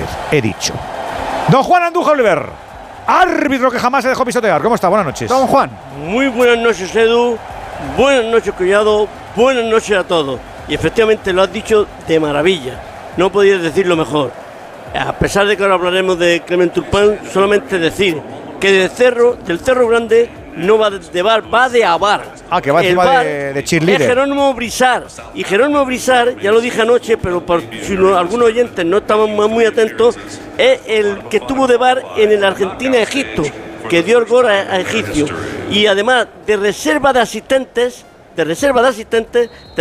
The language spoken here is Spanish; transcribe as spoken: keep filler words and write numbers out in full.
he dicho. Don Juan Andújar Oliver, árbitro que jamás se dejó pisotear. ¿Cómo está? Buenas noches. Don Juan. Muy buenas noches, Edu. Buenas noches, Collado. Buenas noches a todos. Y efectivamente lo has dicho de maravilla. No podías decirlo mejor. A pesar de que ahora hablaremos de Clement Turpin, solamente decir que del Cerro, del Cerro Grande no va de bar, va de abar. Ah, que va encima de, de cheerleader. Es Jerónimo Brizar. Y Jerónimo Brizar, ya lo dije anoche, pero por si no, algunos oyentes no estaban muy atentos, es el que estuvo de bar en el Argentina-Egipto, que dio el gol a, a Egipcio. Y además de reserva de asistentes, de reserva de asistentes,